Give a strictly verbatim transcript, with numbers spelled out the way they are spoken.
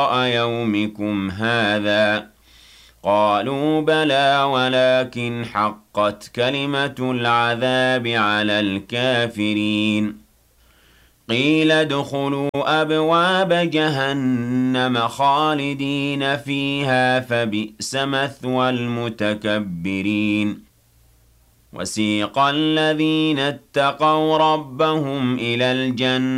يومكم هذا قالوا بلى ولكن حقت كلمة العذاب على الكافرين قيل ادخلوا أبواب جهنم خالدين فيها فبئس مثوى المتكبرين وسيق الذين اتقوا ربهم إلى الجنة